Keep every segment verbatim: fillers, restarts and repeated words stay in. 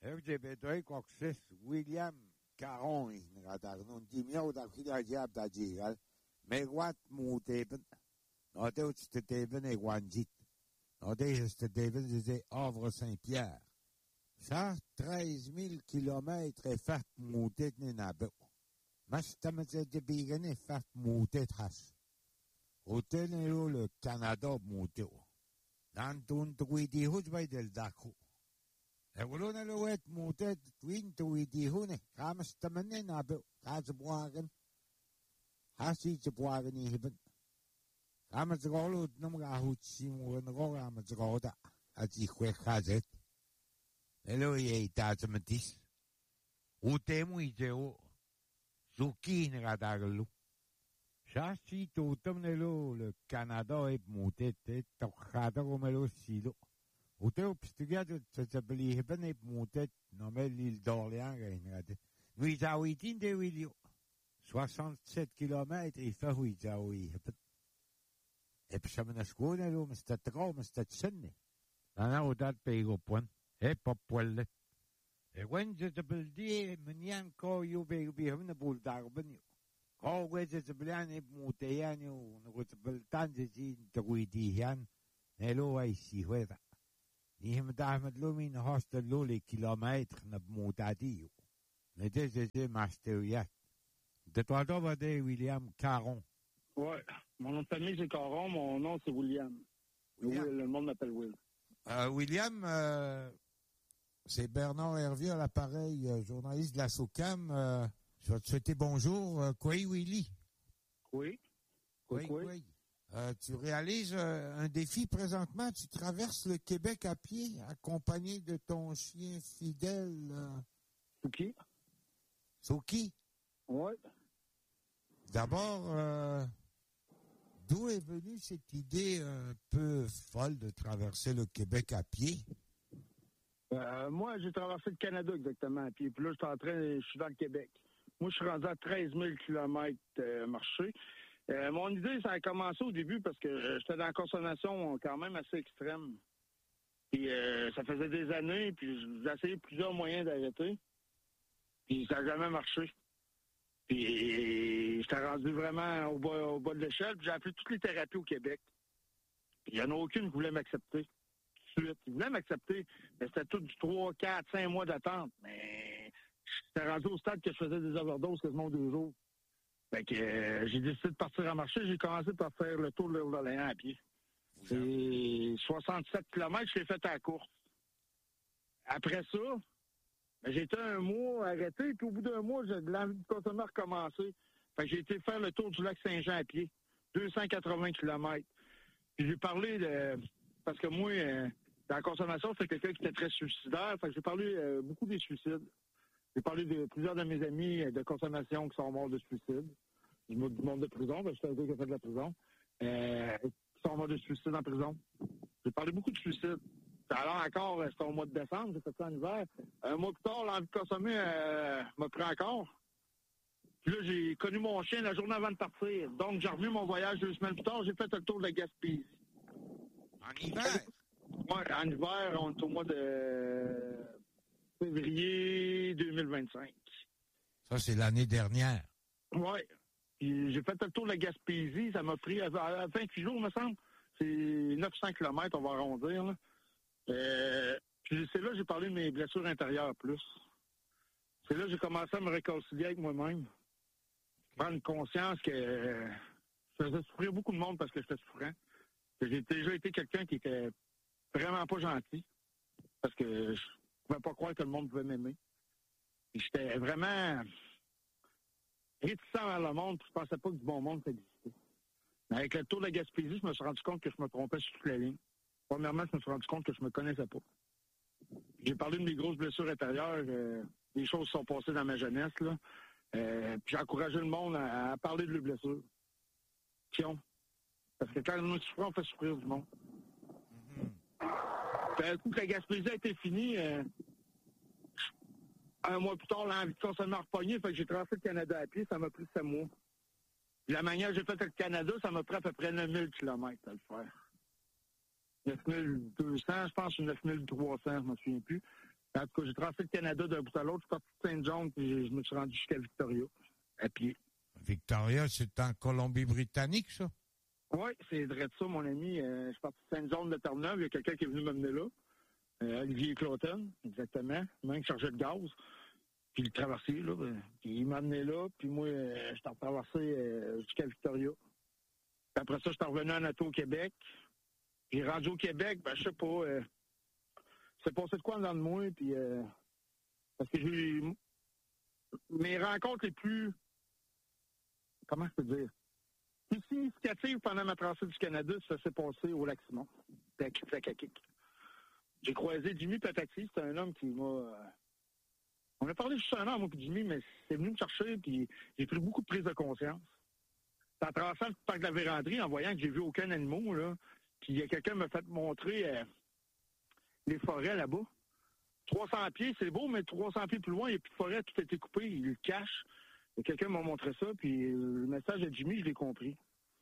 F J B doi Coxis, William Caron, non di mio da qui da giab da gigal, me wat muteben, no de ut teben e wanjit, no de est teben de Havre Saint-Pierre. Ça, treize mille kilomètres et fait moutet ne nabo. Mas tamet de bigane fait moutet has. Hôtel le Canada moutet. Dan tun tuidi hut by del dako. E volona lo et moutet twin tuidi hune. Kamas tamane nabo. Kaas boagen. Hasi te boagen i heben. Kamas golo numga hut simu no kamas goda. Ati khwe khazet. Elo ye tatamatis. Utemu ideo. Zuki ngadaglu. Chassi totem nelo le Canada est monté te tokhada romelo silo. Uteo pstigat tsabli heben est monté nomel l'île d'Orléans gainade. Nuitawitin de Wilio. soixante-sept kilomètres et fa huitawi heben. Et psamna skonelo mstatro mstatsenne. Ana odat pego point. E popwelle. E wenje te beldi menyan ko yu be be hemna bul darben. Ko weze te blane muteyan yu no te beltan je te guidian. Elo ai si weda. Ni hem damet lumin hostel loli kilometre na mutadi. Ne deze je masteuriat. De toi d'ova de William Caron. Ouais, mon nom de famille c'est Caron, mon nom c'est William. William. Will, le monde m'appelle Will. Euh, William, euh, c'est Bernard Hervieux à l'appareil, euh, journaliste de la SOCAM. Euh, je vais te souhaiter bonjour. Euh, Quoi, Willy? Oui. Oui, oui. Euh, tu réalises euh, un défi présentement. Tu traverses le Québec à pied, accompagné de ton chien fidèle. Euh... Souki. Souki? Oui. D'abord, euh, d'où est venue cette idée un peu folle de traverser le Québec à pied? Euh, moi, j'ai traversé le Canada exactement à pied. Puis là, je suis en train, je suis dans le Québec. Moi, je suis rendu à treize mille kilomètres euh, marché. Euh, mon idée, ça a commencé au début parce que euh, j'étais dans la consommation quand même assez extrême. Puis euh, ça faisait des années, puis j'ai essayé plusieurs moyens d'arrêter. Puis ça n'a jamais marché. Puis j'étais rendu vraiment au bas, au bas de l'échelle. Puis j'ai appelé toutes les thérapies au Québec. Puis il n'y en a aucune qui voulait m'accepter. Suite. Ils voulaient m'accepter, mais c'était tout du trois, quatre, cinq mois d'attente. Mais j'étais rendu au stade que je faisais des overdoses quasiment deux jours. Fait que euh, j'ai décidé de partir à marcher. J'ai commencé par faire le tour de l'île d'Orléans à pied. C'est soixante-sept kilomètres, je l'ai fait à la course. Après ça, ben, j'ai été un mois arrêté, puis au bout d'un mois, j'ai de l'envie de consommer recommencer. Fait que j'ai été faire le tour du lac Saint-Jean à pied. deux cent quatre-vingts kilomètres. Puis j'ai parlé de... Parce que moi, euh, dans la consommation, c'est quelqu'un qui était très suicidaire. Fait que j'ai parlé euh, beaucoup des suicides. J'ai parlé de plusieurs de mes amis de consommation qui sont morts de suicide. Du monde de prison, parce que je suis un gars qui a fait de la prison. Euh, qui sont morts de suicide en prison. J'ai parlé beaucoup de suicide. Alors encore, c'était au mois de décembre, j'ai fait ça en hiver. Un mois plus tard, l'envie de consommer euh, m'a pris encore. Puis là, j'ai connu mon chien la journée avant de partir. Donc, j'ai revu mon voyage deux semaines plus tard. J'ai fait le tour de la Gaspésie. En hiver? Ouais, en hiver, on est au mois de février deux mille vingt-cinq. Ça, c'est l'année dernière. Ouais. Puis j'ai fait le tour de la Gaspésie. Ça m'a pris à vingt-huit jours, me semble. C'est neuf cents kilomètres, on va arrondir. Là. Euh, puis c'est là que j'ai parlé de mes blessures intérieures plus. C'est là que j'ai commencé à me réconcilier avec moi-même. Okay. Prendre conscience que euh, je faisais souffrir beaucoup de monde parce que j'étais souffrant. Que j'ai déjà été quelqu'un qui était vraiment pas gentil. Parce que je pouvais pas croire que le monde pouvait m'aimer. Puis j'étais vraiment réticent vers le monde, puis je pensais pas que du bon monde ça existait. Mais avec le tour de la Gaspésie, je me suis rendu compte que je me trompais sur toute la ligne. Premièrement, je me suis rendu compte que je me connaissais pas. J'ai parlé de mes grosses blessures intérieures, euh, des choses qui sont passées dans ma jeunesse, là. Euh, puis j'ai encouragé le monde à, à parler de leurs blessures. Pion. Parce que quand nous souffrons, on fait souffrir du monde. Mm-hmm. Puis, un coup que la Gaspésie a été finie, euh, un mois plus tard, l'envie de consommer repogné, fait que j'ai traversé le Canada à pied, ça m'a pris sept mois. Puis la manière que j'ai fait le Canada, ça m'a pris à peu près neuf mille kilomètres à le faire. neuf mille deux cents, je pense, ou neuf mille trois cents, je ne me souviens plus. En tout cas, j'ai traversé le Canada d'un bout à l'autre. Je suis parti de Saint-John, puis je me suis rendu jusqu'à Victoria, à pied. Victoria, c'est en Colombie-Britannique, ça? Oui, c'est vrai de ça, mon ami. Euh, je suis parti de Saint-John de Terre-Neuve. Il y a quelqu'un qui est venu m'amener là. Euh, Olivier Cloton, exactement. Même chargé de gaz. Puis il traversé, là. Ben, puis il m'a amené là. Puis moi, euh, je t'ai traversé euh, jusqu'à Victoria. Puis après ça, je suis revenu en auto au Québec. Puis rendu au Québec, ben, je sais pas. Euh, c'est passé de quoi dans de moi. Puis, euh, parce que j'ai mes rencontres les plus. Comment je peux dire? Plus significatives pendant ma traversée du Canada, ça s'est passé au Lac-Simon, à Kakik. J'ai croisé Jimmy Patati, c'est un homme qui m'a... Euh, on a parlé juste un an, moi et Jimmy, mais c'est venu me chercher, puis j'ai pris beaucoup de prise de conscience. En traversant le parc de la Vérandrie, en voyant que j'ai vu aucun animal, là, puis il y a quelqu'un qui m'a fait montrer euh, les forêts là-bas. trois cents pieds, c'est beau, mais trois cents pieds plus loin, il n'y a plus de forêt, tout a été coupé, il le cache. Et quelqu'un m'a montré ça, puis le message de Jimmy, je l'ai compris.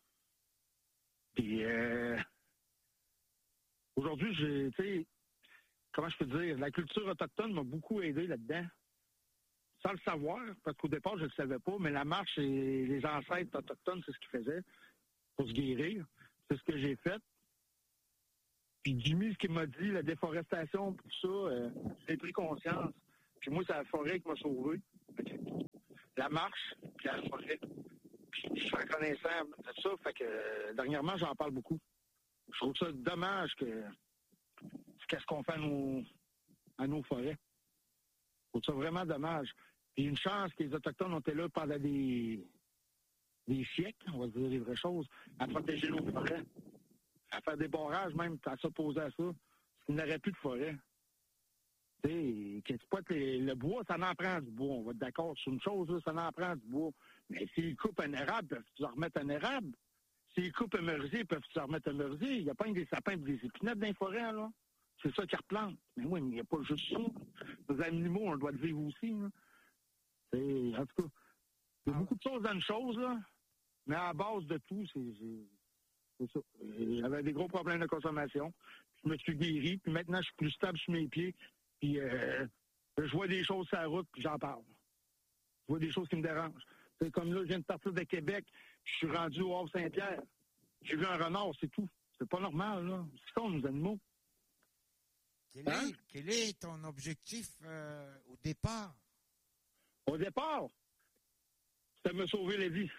Puis, euh, aujourd'hui, j'ai, tu sais, comment je peux dire, la culture autochtone m'a beaucoup aidé là-dedans. Sans le savoir, parce qu'au départ, je ne le savais pas, mais la marche et les ancêtres autochtones, c'est ce qu'ils faisaient pour se guérir. C'est ce que j'ai fait. Puis Jimmy, ce qu'il m'a dit, la déforestation, tout ça, euh, j'ai pris conscience. Puis moi, c'est la forêt qui m'a sauvé. La marche, puis la forêt. Puis je suis reconnaissant de ça. Fait que euh, dernièrement, j'en parle beaucoup. Je trouve ça dommage que qu'est-ce qu'on fait à nos, à nos forêts. Je trouve ça vraiment dommage. Puis une chance que les Autochtones ont été là pendant des, des siècles, on va dire les vraies choses, à protéger nos forêts, à faire des barrages même, à s'opposer à ça. Parce qu'il n'aurait plus de forêt. Tu sais, que tu poites les, le bois, ça en prend du bois. On va être d'accord sur une chose, là, ça en prend du bois. Mais s'ils coupent un érable, peuvent-tu en remettre un érable? S'ils coupent un merisier, peuvent-tu en remettre un merisier? Il n'y a pas des sapins et des épinettes dans les forêts, là. C'est ça qui replante. Mais oui, mais il n'y a pas juste ça. Les animaux, on doit le vivre aussi, là. C'est, en tout cas, il y a beaucoup de choses dans une chose, là. Mais à la base de tout, c'est, c'est, c'est ça. J'avais des gros problèmes de consommation. Je me suis guéri, puis maintenant, je suis plus stable sur mes pieds. Puis euh, je vois des choses sur la route, puis j'en parle. Je vois des choses qui me dérangent. C'est comme là, je viens de partir de Québec, je suis rendu au Havre-Saint-Pierre. J'ai vu un renard, c'est tout. C'est pas normal, là. C'est con, nos animaux. Quel, hein? est, quel est ton objectif euh, au départ? Au départ, c'était de me sauver la vie.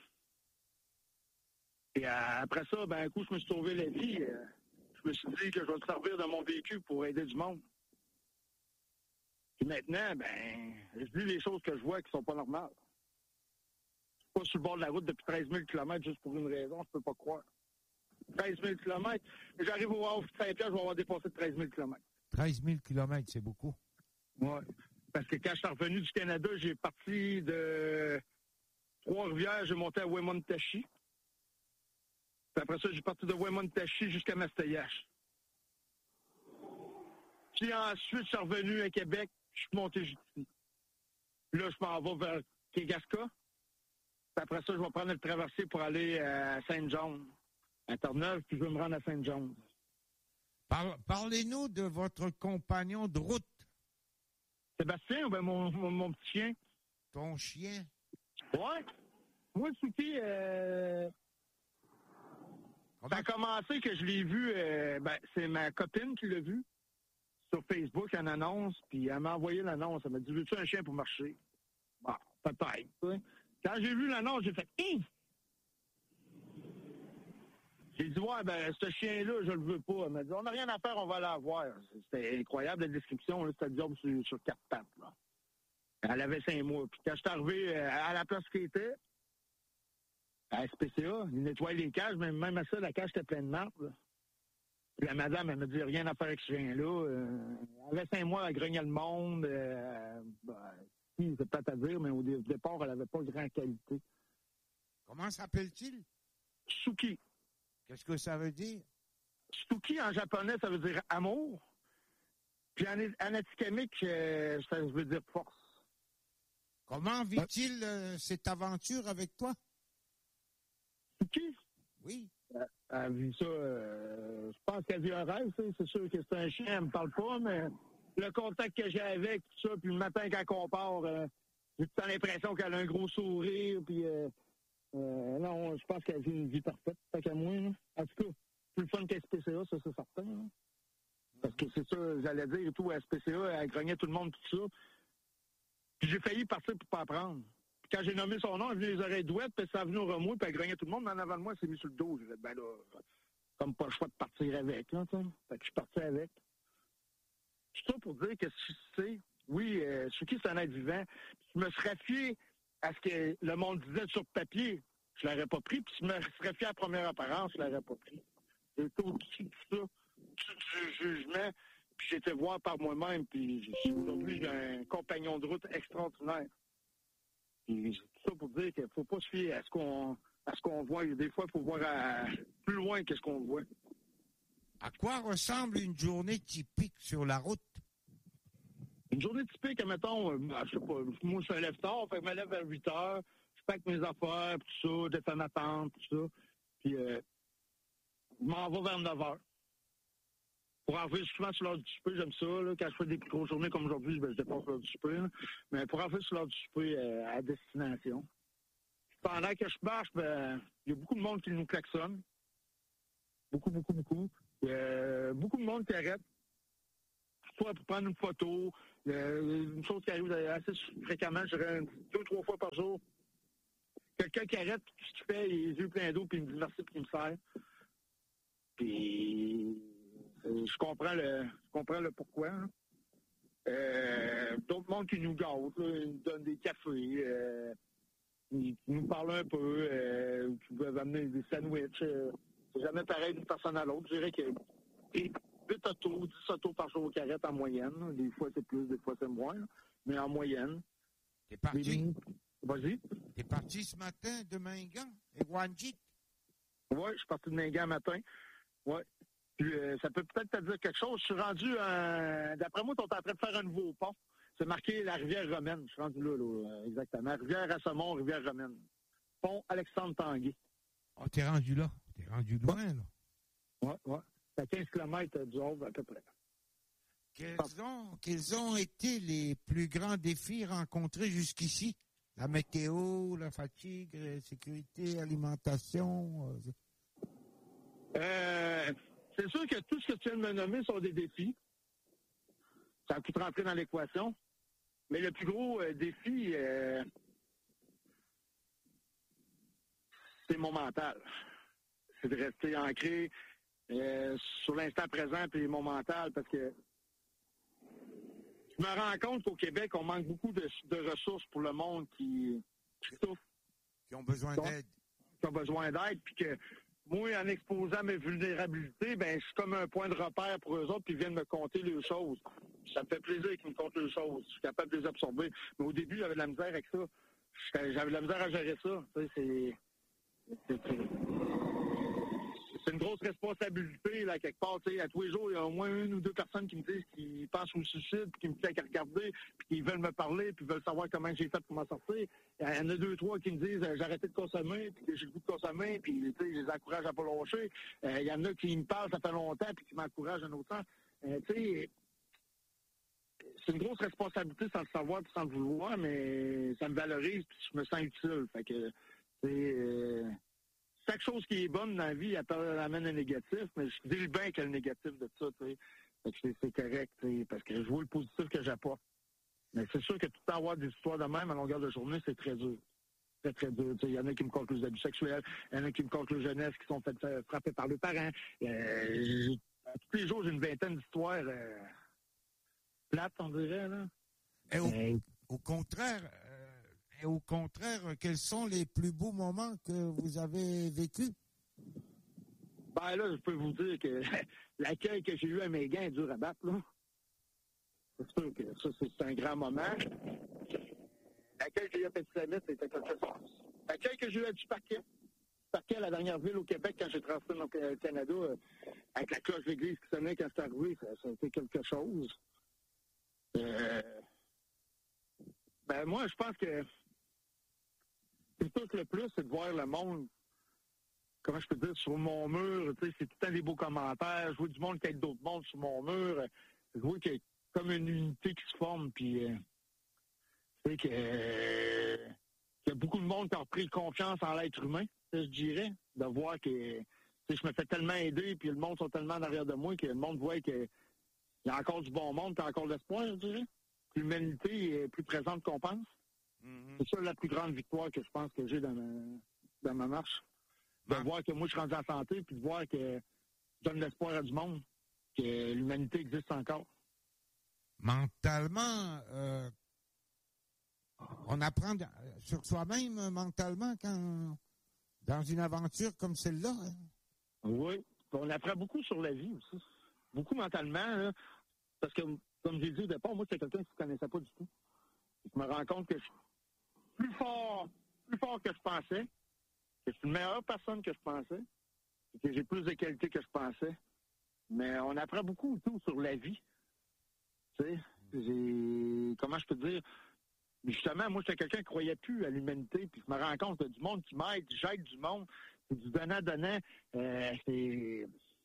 Et euh, après ça, ben, un coup, je me suis sauvé la vie. Euh, je me suis dit que je vais me servir de mon véhicule pour aider du monde. Puis maintenant, ben, je dis les choses que je vois qui sont pas normales. Je suis pas sur le bord de la route depuis treize mille kilomètres juste pour une raison, je peux pas croire. treize mille kilomètres. J'arrive au Havre-Saint-Pierre, je vais avoir dépassé treize mille kilomètres. treize mille kilomètres, c'est beaucoup. Oui. Parce que quand je suis revenu du Canada, j'ai parti de Trois-Rivières, j'ai monté à Wemontashi. Puis après ça, j'ai parti de Wemontashi jusqu'à Mastayache. Puis ensuite, je suis revenu à Québec, je suis monté jusqu'ici. Puis là, je m'en vais vers Kegaska. Puis après ça, je vais prendre le traversier pour aller à Saint-John, à Terre-Neuve, puis je vais me rendre à Saint-John. Par- Parlez-nous de votre compagnon de route. Sébastien, ben mon, mon, mon petit chien. Ton chien? Ouais. Moi, Souki, euh, ça a commencé que je l'ai vu, euh, ben, c'est ma copine qui l'a vu sur Facebook, une annonce, puis elle m'a envoyé l'annonce. Elle m'a dit, veux-tu un chien pour marcher? Bon, peut-être. Hein. Quand j'ai vu l'annonce, j'ai fait, hé! J'ai dit, ouais, ben, ce chien-là, je le veux pas. Elle m'a dit, on n'a rien à faire, on va l'avoir. C'était incroyable, la description, là, c'était disons sur, sur quatre pattes, là. Elle avait cinq mois. Puis quand je suis arrivé à la place qui était, à S P C A, il nettoyait les cages, mais même à ça, la cage était pleine de marde. Puis la madame, elle me dit, rien à faire avec ce chien-là. Euh, elle avait cinq mois, elle grognait le monde. Euh, ben, si, c'est pas à dire, mais au départ, elle avait pas grande qualité. Comment s'appelle-t-il? Suki. Qu'est-ce que ça veut dire? Suki, en japonais, ça veut dire amour. Puis en, en atikamekw, euh, ça veut dire force. Comment vit-il euh, cette aventure avec toi? Suki? Oui. Elle, elle vit ça, euh, je pense qu'elle vit un rêve, c'est sûr que c'est un chien, elle me parle pas, mais le contact que j'ai avec, tout ça, puis le matin quand on part, euh, j'ai tout le temps l'impression qu'elle a un gros sourire, puis euh, euh, non, je pense qu'elle vit une vie parfaite, tant qu'à moi, là. En tout cas, plus le fun qu'à S P C A, ça, c'est certain, là. Parce que c'est ça, j'allais dire et tout, à S P C A, elle grognait tout le monde, tout ça. Puis j'ai failli partir pour pas apprendre. Puis quand j'ai nommé son nom, elle venait les oreilles douettes, puis ça venait au remous, puis elle grognait tout le monde, mais en avant de moi, elle s'est mis sur le dos. J'ai dit, ben là, comme pas le choix de partir avec, là, tu sais. Fait que je suis parti avec. C'est ça pour dire que si tu sais, oui, euh, Suki, c'est un être vivant. Je me serais fié à ce que le monde disait sur papier, je l'aurais pas pris, puis je me serais fié à la première apparence, je l'aurais pas pris. J'étais au-dessus de tout ça, au-dessus du jugement, puis j'étais voir par moi-même, puis aujourd'hui, j'ai un compagnon de route extraordinaire. Puis c'est ça pour dire qu'il faut pas se fier à ce qu'on à ce qu'on voit. Des fois, il faut voir à, plus loin que ce qu'on voit. À quoi ressemble une journée typique sur la route? Une journée typique, admettons, euh, je sais pas, moi je me lève tard, fait que je me lève vers huit heures, je pack mes affaires, tout ça, défends ma tente, tout ça. Puis euh, je m'en vais vers neuf heures. Pour arriver souvent sur l'heure du souper, j'aime ça. Là, quand je fais des plus grosses journées comme aujourd'hui, ben, je dépasse l'heure du souper. Là. Mais pour arriver sur l'heure du souper euh, à destination. Pendant que je marche, ben, il y a beaucoup de monde qui nous klaxonne. Beaucoup, beaucoup, beaucoup. Il y a beaucoup de monde qui arrête. Soit pour prendre une photo. Il y a une chose qui arrive assez fréquemment, je dirais deux ou trois fois par jour. Quelqu'un qui arrête, puis ce qu'il fait, il a les yeux pleins d'eau, puis il me dit merci, puis il me sert. Puis je comprends le, je comprends le pourquoi. Hein. Euh, d'autres mondes qui nous gâtent, là, ils nous donnent des cafés, euh, ils, ils nous parlent un peu, euh, qui peuvent amener des sandwichs. Euh, c'est jamais pareil d'une personne à l'autre. Je dirais que huit autos, dix autos par jour au carrette en moyenne. Là. Des fois c'est plus, des fois c'est moins, là. Mais en moyenne. T'es parti? Des... Vas-y. T'es parti ce matin de Mingan et Wanjit? Oui, je suis parti de Mingan matin. Oui. Puis, euh, ça peut peut-être te dire quelque chose. Je suis rendu, euh, d'après moi, tu es en train de faire un nouveau pont. C'est marqué la rivière romaine. Je suis rendu là, là, exactement. Rivière Assemont, rivière romaine. Pont Alexandre Tanguay. Oh, t'es rendu là. T'es rendu loin, ouais. là. Oui, oui. C'est à quinze kilomètres du Havre, à peu près. Quels ont, quels ont été les plus grands défis rencontrés jusqu'ici? La météo, la fatigue, la sécurité, alimentation? Euh... Euh, c'est sûr que tout ce que tu viens de me nommer sont des défis. Ça a tout rentré dans l'équation. Mais le plus gros euh, défi, euh, c'est mon mental. C'est de rester ancré euh, sur l'instant présent et mon mental, parce que je me rends compte qu'au Québec, on manque beaucoup de, de ressources pour le monde qui, qui souffre. Qui ont besoin Donc, d'aide. Qui ont besoin d'aide, puis que moi, en exposant mes vulnérabilités, ben, je suis comme un point de repère pour eux autres, puis ils viennent me conter les choses. Ça me fait plaisir qu'ils me content les choses. Je suis capable de les absorber. Mais au début, j'avais de la misère avec ça. J'avais de la misère à gérer ça. Tu sais, c'est, c'est, c'est, c'est une grosse responsabilité, là, quelque part. Tu sais, à tous les jours, il y a au moins une ou deux personnes qui me disent qu'ils pensent au suicide, puis qui me disent à regarder, puis qui veulent me parler, puis veulent savoir comment j'ai fait pour m'en sortir. Il y en a deux, trois qui me disent euh, j'ai arrêté de consommer, puis que j'ai le goût de consommer, puis tu sais, je les encourage à pas lâcher. Euh, il y en a qui me parlent, ça fait longtemps, puis qui m'encouragent un autre temps. Euh, tu sais, c'est une grosse responsabilité sans le savoir, puis sans le vouloir, mais ça me valorise, puis je me sens utile. Fait que, c'est euh, chaque chose qui est bonne dans la vie, elle, elle amène un négatif, mais je dis bien qu'il y a le négatif de ça, tu sais. Fait que c'est, c'est correct, tu sais, parce que je vois le positif que j'apporte. Mais c'est sûr que tout le temps avoir des histoires de même à longueur de journée, c'est très dur. Très, très dur. Il y en a qui me comptent les abus sexuels, il y en a qui me comptent les jeunesses qui sont faites euh, frapper par leurs parents. Euh, tous les jours, j'ai une vingtaine d'histoires euh, plates, on dirait, là. Et au, euh, au contraire, euh, et au contraire, quels sont les plus beaux moments que vous avez vécus? Ben là, je peux vous dire que l'accueil que j'ai eu à Mégan est dur à battre, là. C'est sûr que ça, c'est un grand moment. L'accueil que j'ai eu à Petit-Samet, c'était quelque chose. L'accueil que j'ai eu à Duparquet. Duparquet, la dernière ville au Québec, quand j'ai transféré dans le Canada, euh, avec la cloche d'église qui sonnait quand c'est arrivé, ça, ça a été quelque chose. Euh, ben moi, je pense que ce qui me touche le plus, c'est de voir le monde, comment je peux dire, sur mon mur. Tu sais, c'est tout le temps des beaux commentaires. Je vois du monde qui aide d'autres mondes sur mon mur. Je vois que comme une unité qui se forme, puis euh, tu sais que euh, qu'il y a beaucoup de monde qui a repris confiance en l'être humain, je dirais, de voir que je me fais tellement aider, puis le monde sont tellement en arrière de moi que le monde voit qu'il y a encore du bon monde, puis encore de l'espoir, je dirais. L'humanité est plus présente qu'on pense. Mm-hmm. C'est ça la plus grande victoire que je pense que j'ai dans ma, dans ma marche. De ah. voir que moi, je suis rendu en santé, puis de voir que je donne l'espoir à du monde, que l'humanité existe encore. Mentalement, euh, on apprend sur soi-même mentalement quand dans une aventure comme celle-là. Hein? Oui, on apprend beaucoup sur la vie aussi. Beaucoup mentalement, hein, parce que, comme j'ai dit au départ, moi, c'est quelqu'un qui ne connaissait pas du tout. Je me rends compte que je suis plus fort, plus fort que je pensais, que je suis une meilleure personne que je pensais, et que j'ai plus de qualités que je pensais. Mais on apprend beaucoup tout sur la vie. Tu sais, j'ai... Comment je peux dire? Justement, moi, j'étais quelqu'un qui ne croyait plus à l'humanité, puis je me rends compte qu'il y a du monde qui m'aide, j'aide du monde, c'est du donnant-donnant. Euh, c'est...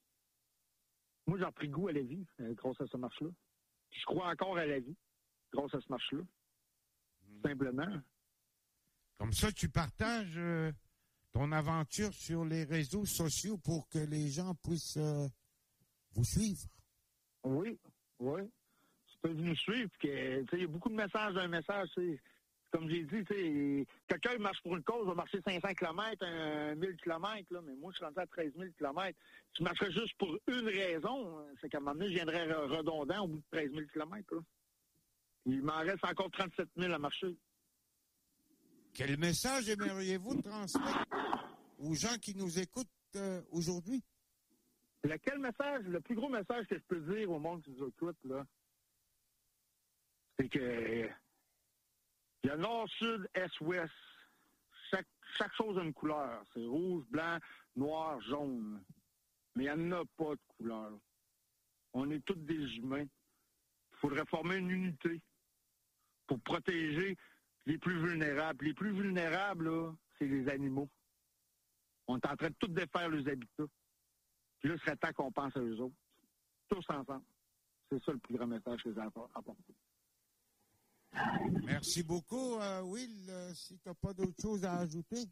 Moi, j'ai repris goût à la vie euh, grâce à ce marche-là. Puis je crois encore à la vie grâce à ce marche-là. Mmh. Simplement. Comme ça, tu partages euh, ton aventure sur les réseaux sociaux pour que les gens puissent euh, vous suivre. Oui, oui. Tu peux nous suivre. Il y a beaucoup de messages d'un message. T'sais. Comme j'ai dit, quelqu'un marche pour une cause, va marcher cinq cents kilomètres, mille kilomètres, là, mais moi, je suis rendu à treize mille kilomètres. Si je marcherais juste pour une raison, c'est qu'à un moment donné, je viendrais redondant au bout de treize mille kilomètres. Là. Il m'en reste encore trente-sept mille à marcher. Quel message aimeriez-vous transmettre aux gens qui nous écoutent euh, aujourd'hui? Lequel message? Le plus gros message que je peux dire au monde qui nous écoute, là, c'est que il y a nord, sud, est, ouest. Chaque, chaque chose a une couleur. C'est rouge, blanc, noir, jaune. Mais il n'y en a pas de couleur. On est tous des humains. Il faudrait former une unité pour protéger les plus vulnérables. Les plus vulnérables, là, c'est les animaux. On est en train de tout défaire les habitats. Puis là, ce serait temps qu'on pense à eux autres. Tous ensemble. C'est ça le plus grand message que j'ai apporté. Merci beaucoup, euh, Will. Euh, si tu n'as pas d'autre chose à ajouter.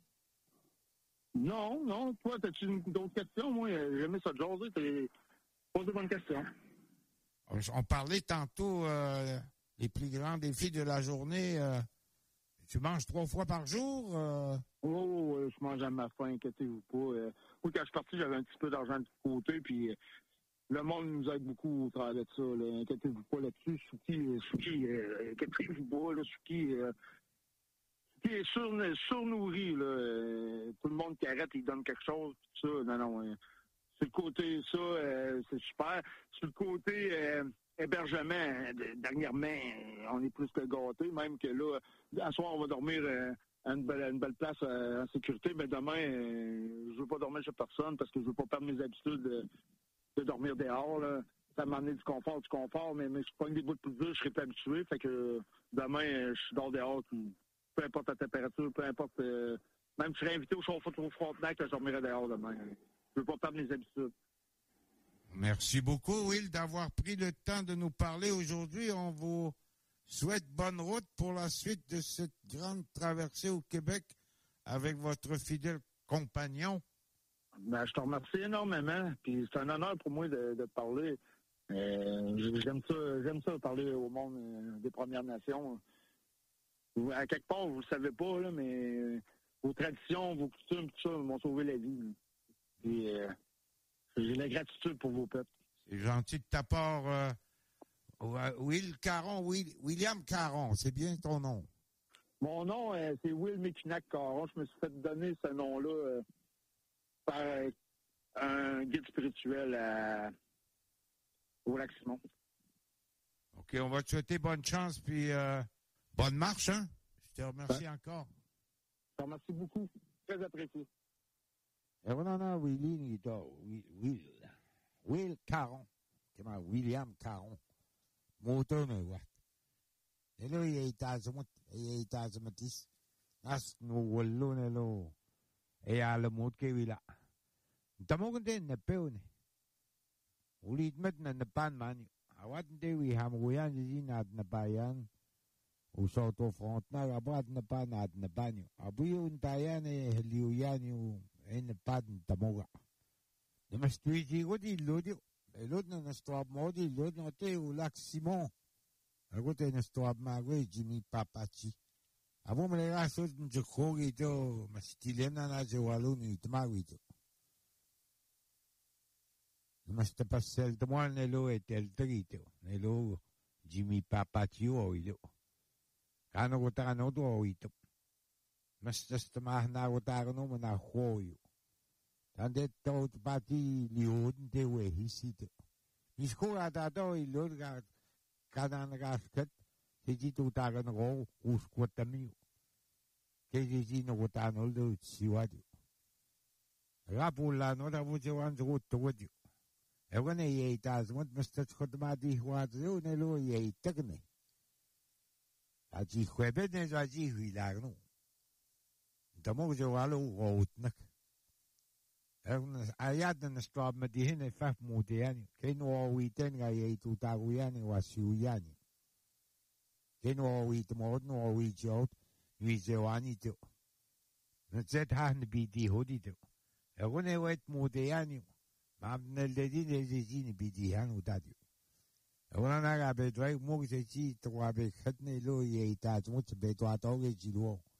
Non, non. Toi, as-tu d'autres questions? Moi, j'ai aimé ça de jaser. Tu poses de bonnes questions. On parlait tantôt euh, les plus grands défis de la journée. Euh, tu manges trois fois par jour? Euh... Oh, euh, je mange à ma faim, inquiétez-vous pas. Euh, moi, quand je suis parti, j'avais un petit peu d'argent de côté, puis euh, le monde nous aide beaucoup au travers de ça. Là. Inquiétez-vous pas là-dessus. Souki, Souki, euh, inquiétez-vous pas, là, Souki, euh, Souki est sur, surnourri. Là. Euh, tout le monde qui arrête, il donne quelque chose. Ça, non, non. Euh, sur le côté, ça, euh, c'est super. Sur le côté euh, hébergement, euh, dernièrement, on est plus que gâtés. Même que là, à soir, on va dormir euh, à une belle, une belle place euh, en sécurité. Mais demain, euh, je veux pas dormir chez personne parce que je veux pas perdre mes habitudes de, de dormir dehors. Là. Ça m'a amené du confort, du confort, mais, mais je prends des bouts de plus dur, je serais pas habitué. Fait que demain, je dors dehors, peu importe la température, peu importe. Euh, même si je serais invité au chauffe-eau au Frontenac, je dormirais dehors demain. Je veux pas perdre mes habitudes. Merci beaucoup, Will, d'avoir pris le temps de nous parler aujourd'hui. On vous souhaite bonne route pour la suite de cette grande traversée au Québec avec votre fidèle compagnon. Ben, je te remercie énormément. Puis c'est un honneur pour moi de, de te parler. Euh, j'aime ça, j'aime ça parler au monde euh, des Premières Nations. À quelque part, vous le savez pas, là, mais vos traditions, vos coutumes, tout ça m'ont sauvé la vie. Là. Puis, euh, j'ai la gratitude pour vos peuples. C'est gentil de ta part, euh, Will Caron, Will, William Caron, c'est bien ton nom. Mon nom, euh, c'est Will Mekinac Caron. Je me suis fait donner ce nom-là euh, par un guide spirituel à, au Lac-Simon. OK, on va te souhaiter bonne chance, puis euh, bonne marche, hein? Je te remercie hein? encore. Je te remercie beaucoup. Très apprécié. E non, no, Willy, Will, Will, Will Caron, chiama William Caron, motorno wat. E lui è tasmut, è tasmatis, nas no wallo ne lo, e al mot che vila. Tamo con te ne peone. Ulit met ne ne pan man, Awat nte wi hamruyan jiji nad na bayan. Usoto front na abad na pa nad na banyo. Abuyo untayan e liuyan yung en pad tamoga. Namas tuiji ko di lodi. Elod na nastwab mo di lod na te ulak Simon. Ako te nastwab magwe Jimmy Papachi. Abo malera so njokogi to mastilem na na jewalo ni tmagwi to. Mas tapasel tomol nelo e tel trito. Nelo Jimmy Papachi o ilo. Kano ko ta kano to o ito. Mas tas tamah na ko ta kano mo na hoyo. Tande to pati liod te we hisito. Isko ata to ilo ka kanan gasket. Kiji tu ta kano ko usko tamiyo. Kiji no ko ta no lo siwadi. Rapula no ta buche wan zo to wadi. Ewan e ye tas mot Mister Chodmadi huadro ne lo ye tekne. Aji khwebe ne aji huilagno. Damo jo walo outnak. Ewan ayad na strab madihin e faf modiani. Keno witen ga ye tu taguyani wasiuyani. Keno wit mod no wijot wijewani to. Zet han bi di hodi to. Ewan e wet modiani. Mam nel dedi dedi ni bidi han utadio. Ona na ga be dwai mo se chi to wa be khatne lo ye ta mo be to ato ge ji lo.